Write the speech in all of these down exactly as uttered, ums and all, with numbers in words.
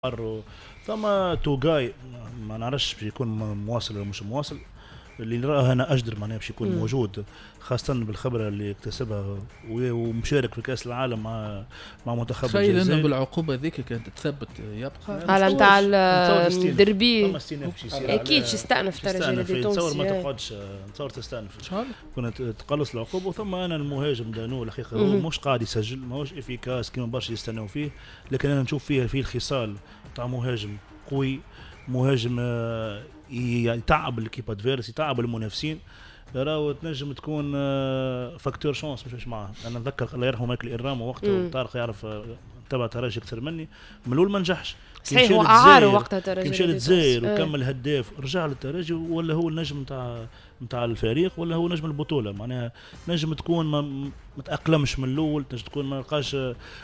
ثم توغاي ما نعرفش بيكون مواصل ولا مش مواصل. اللي نراه انا اجدر معناها باش يكون موجود، خاصه بالخبره اللي اكتسبها ومشارك في كاس العالم مع مع منتخب الجزائر. تخيل انه بالعقوبه ذيك كانت تثبت يبقى على نتاع الدربي اكيد شي استأنف ترجي دي تونسي. تصور ما تقعدش تصور تستأنف كنت تقلص العقوبه. ثم انا المهاجم دانو الحقيقه هو مش قاعد يسجل، ماهوش افيكاس كيما برشا يستناو فيه، لكن انا نشوف فيه فيه الخصال تاع مهاجم قوي، مهاجم يتعب الكيب ادفيرس، يتعب المنافسين. راهو تنجم تكون فاكتور شانس مش مش معاه. انا نتذكر الله يرحمه مايكل إرامو وقته، طارق يعرف تبع ترجي اكثر مني، من الاول ما نجحش صحيح، هو اعاره وقتها ترجي مشى للجزائر وكمل هداف، رجع للترجي ولا هو النجم نتاع نتاع الفريق ولا هو نجم البطوله. معناها نجم تكون ما متاقلمش من الاول، تنجم تكون ما لقاش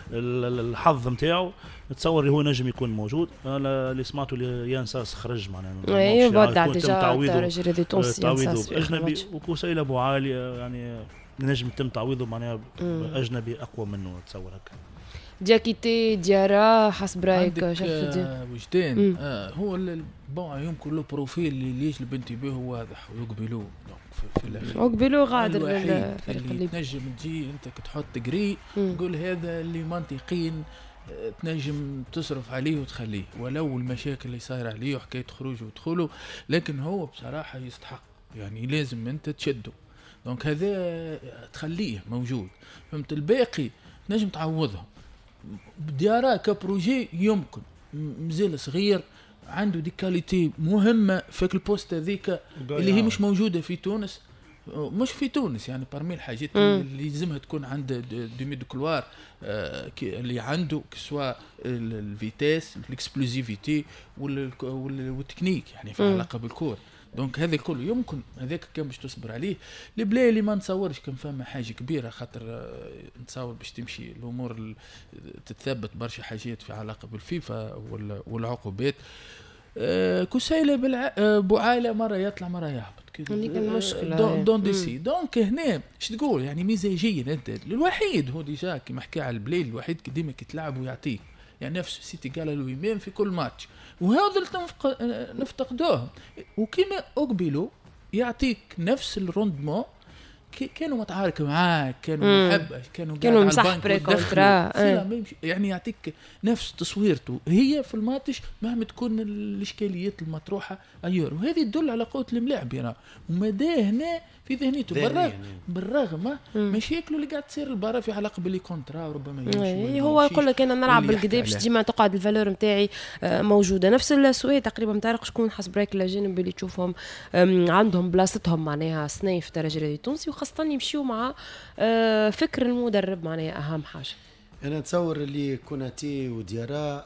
الحظ نتاعو، نتصور هو نجم يكون موجود. انا اللي سمعته يان ساس خرج معناها اي بعد ديجا ترجي دي تونسي تعويضه اجنبي، وكوسيله ابو عالي يعني نجم يتم تعويضه معناها اجنبي اقوى منه، نتصور هكا. دياكيتي ديارا حسب رايك شفت وجدان آه هو البون يمكن له بروفيل اللي يجلب انتباهه واضح ويقبلوه في الاخير يقبلوه غادر الفريق اللي تنجم تجي انت تحط تقري تقول هذا اللي منطقيا تنجم تصرف عليه وتخليه، ولو المشاكل اللي صايره عليه وحكايه خروج ودخوله، لكن هو بصراحه يستحق يعني لازم انت تشده. دونك هذا تخليه موجود، فهمت؟ الباقي نجم تعوضهم. ديارا كبروجي يمكن مازال صغير، عنده دي كاليتي مهمه في البوست هذيك اللي هي مش موجوده في تونس، مش في تونس يعني برمي الحاجات اللي لازمها تكون عند دومي دو كلوار آه اللي عنده كسوا الفيتاس الاكسبلوزيفيتي والتكنيك يعني في علاقه بالكور. دونك هذا كله يمكن هذاك كان باش تصبر عليه. البلاي اللي ما نتصورش كان فما حاجه كبيره، خاطر نتصور باش تمشي الامور تتثبت برشا حاجات في علاقه بالفيفا والعقوبات. آه كسيله بالع... آه بوعاله مره يطلع مره يهبط اللي كان مشكله دون, دون دي سي. دونك هنا ايش تقول يعني مزاجيا انت الوحيد هو ديجا كيما حكى على البلاي الوحيد ديما كي تلعب ويعطيك يعني نفس سيتي قال له يمين في كل ماتش، وهذا اللي نفتقدوه. وكما أقبلوا يعطيك نفس الروندمون، كانوا متعارك معاه، كانوا محبة، كانوا كانوا مسح بريكونترا يعني يعطيك نفس تصويرته هي في الماتش مهما تكون الإشكاليات المطروحة أيور. وهذه تدل على قوة الملاعب يعني، ومدى هنا في ذهنيته بالرغم بالرغم مشاكله اللي قاعد تصير البارا في علاقه باللي كونترا وربما يمشي هو يقول لك انا نلعب بالقدا باش ديما تقعد الفالور نتاعي موجوده. نفس السؤال تقريبا ما تعرف شكون حسب رايك الاجانب اللي تشوفهم عندهم بلاصتهم معناها سنين في الدرجه التونسي، وخاصه يمشيوا مع فكر المدرب معناها اهم حاجه. انا نتصور اللي كوناتي وديارا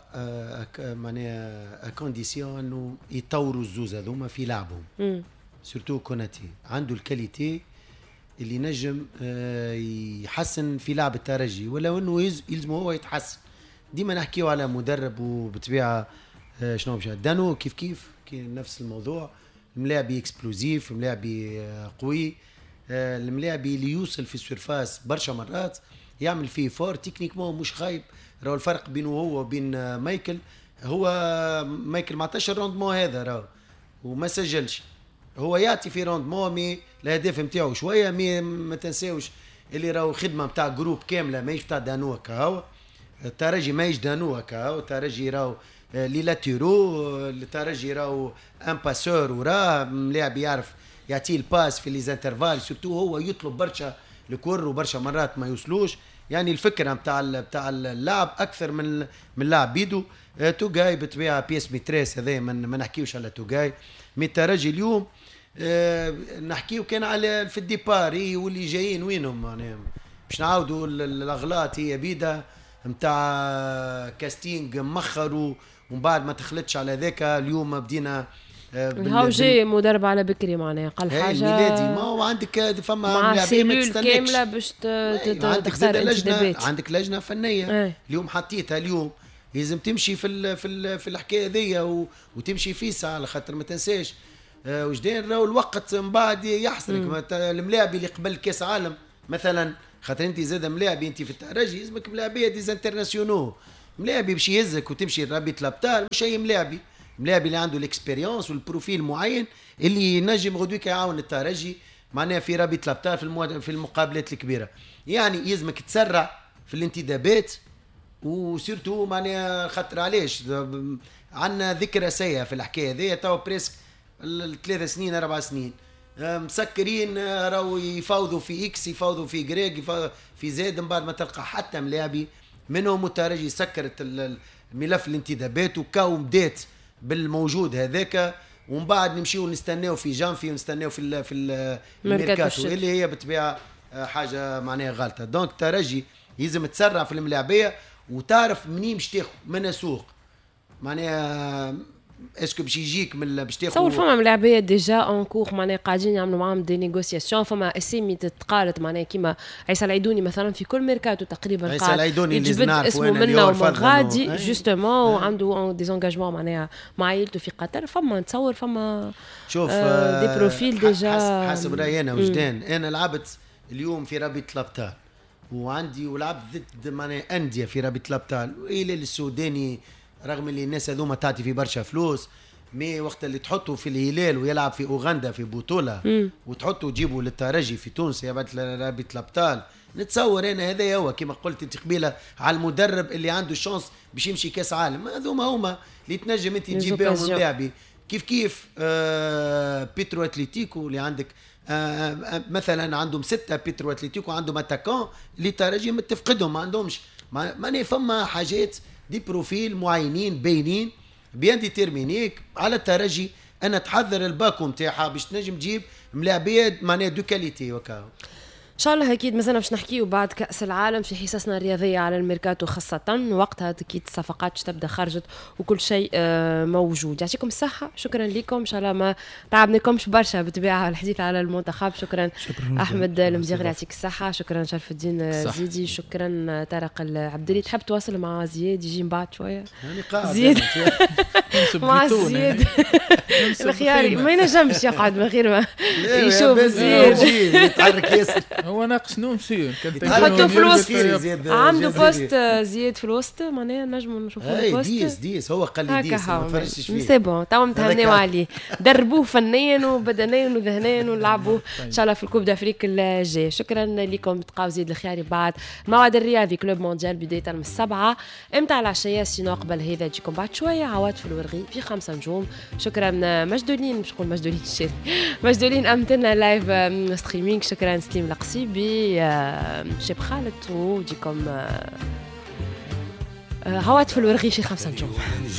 معناها كونديسيون انه يطوروا الزوز هذوما في لعبهم. سورتو كوناتي عنده الكاليتي اللي نجم يحسن في لعب الترجي، ولو انه يلزم هو يتحسن. ديما نحكيو على مدرب وبطبيعه شنو مشى دانو كيف كيف نفس الموضوع. الملاعبي اكسبلوزيف، الملاعبي قوي، الملاعبي اللي يوصل في السيرفاس برشا مرات يعمل فيه فور تكنيك مو مش خايب. راهو الفرق بينه هو وبين مايكل، هو مايكل ما عطاش الروندمون هذا راهو وما سجلش، هو يعطي في روندمون مي الهدف نتاعو شويه. مي ما تنساوش اللي راهو خدمه نتاع جروب كامله ماهيش نتاع دانو كهو. الترجي ماهيش دانو كهو، الترجي راهو لي لاتيرو، الترجي راهو ان باسور وراه ملاعب يعرف يعطي الباس في لي زانترفال. سورتو هو يطلب برشا الكور وبرشا مرات ما يوصلوش. يعني الفكره نتاع نتاع اللعب اكثر من من لاعب بيدو. توغاي بطبيعه بيس ميتريس هذا ما نحكيوش على توغاي. مي الترجي اليوم أه نحكيو كان على في الديباري واللي جايين وينهم يعني باش نعاودوا الاغلاط هي بيدا نتاع كاستينغ مخروا ومن بعد ما تخلطش على ذاك. اليوم بدينا هاو جاي مدرب على بكري معناها قال حاجه ميلادي ما هو عندك فما لاعبين كامله باش تختار لجنه، عندك لجنه فنيه ايه. اليوم حطيتها اليوم لازم تمشي في ال في ال في الحكايه ذي وتمشي فيها على خاطر ما تنساش أه وجدين راهو الوقت من بعد يحصلك. الملاعب اللي قبل كاس عالم مثلا خاطر انت زاد ملاعب انت في الترجي لازمك ملاعبيه ديز انترناسيونو ملاعبي باش يهزك وتمشي لرابطه الابطال مش اي ملاعبي، ملاعبي اللي عنده الاكسبيريونس والبروفيل معين اللي ينجم غدويك يعاون الترجي معناها في رابطه الابطال في المو... في المقابلات الكبيره. يعني يلزمك تسرع في الانتدابات، وسيرتو معناها خاطر علاش عندنا ذكرى سيئه في الحكايه هذه تو بريسك ثلاث سنين اربع سنين مسكرين راهو يفاوضوا في اكس يفاوضوا في جريك يفاوضوا في زيد، من بعد ما تلقى حتى ملاعبي منهم الترجي سكرت الملف الانتدابات وكاو بدات بالموجود هذاك، ومن بعد نمشيو نستناو في جانفي ونستناو في في الميركاتو اللي هي بالطبيعه حاجه معناها غلطه. دونك الترجي يلزم تسرع في الملاعبيه وتعرف منين باش تاخذ من السوق معناها اسكو باش يجيك من باش تاخذ. تصور فما ملاعبيه ديجا اون كور معناها قاعدين يعملوا معاهم دي نيغوسياسيون، فما اسامي تتقالت معناها كيما عيسى العيدوني مثلا في كل ميركاتو تقريبا قاعد عيسى العيدوني اللي يجبد اسمه منا ومن غادي جوستومون وعنده دي زونجاجمون معناها مع عائلته في قطر. فما نتصور فما شوف آه دي بروفيل ديجا حسب رايي انا وجدان. انا لعبت اليوم في رابطه الابطال وعندي ولعبت ضد معناها انديه في رابطه الابطال والهلال السوداني، رغم اللي الناس هذوما تعطي في برشا فلوس، مي وقت اللي تحطوا في الهلال ويلعب في اوغندا في بطوله مم. وتحطوا تجيبوا للترجي في تونس يا بات رابطه الابطال، نتصور انا هذا هو كما قلت انت قبيله على المدرب اللي عنده الشانس باش يمشي كاس عالم. هذوما هما اللي تنجم انت تجيب بهم اللاعبين كيف كيف آه بيترو اتليتيكو اللي عندك آه آه مثلا عندهم ستة بيترو اتليتيكو عندهم اتاكون اللي ترجي متفقدهم ما عندهمش ما ماني فما حاجات دي بروفيل معينين باينين بيان ديتيرمينيك على الترجي انا تحضر الباكو نتاعها باش تنجم تجيب ملاعبيه معناها دو كاليتي وكا. ان شاء الله اكيد مازلنا باش نحكيو بعد كاس العالم في حصصنا الرياضيه على الميركاتو خاصه، وقتها اكيد الصفقات تبدا خرجت وكل شيء موجود. يعطيكم الصحه، شكرا لكم، ان شاء الله ما تعبناكمش برشا بالطبيعه الحديث على المنتخب. شكرا, شكرا احمد المزيغري يعطيك الصحه، شكرا شرف الدين زيدي، شكرا طارق العبدلي. تحب تواصل مع زياد يجي من بعد شويه يعني قاعد زياد مع زياد الخياري ما ينجمش يقعد من غير ما يشوف زياد يتحرك ياسر. هو ناقص نوم سير حطوا في الوسط عنده بوست زياد في الوسط معناها نجموا نشوفوا البوست ديس ديس هو قال لي ديس ما فرشتش فيه سي بون تو متهنيو عليه دربوه فنيا وبدنيا وذهنيا ونلعبوه ان شاء الله في الكوب دافريك الجاي. شكرا لكم، تلقاو زيد الخياري بعد الموعد الرياضي كلوب مونديال بدايه من السبعه امتى العشيه سينو قبل هذا تجيكم بعد شويه عواد في الورغي في خمسة نجوم. شكرا مجدولين مش نقول مجدولين الشيري مجدولين امتنا لايف ستريمينغ. شكرا سليم القصيبي شيب خالد وديكم هوات في الورغي شي خمسة نجوم.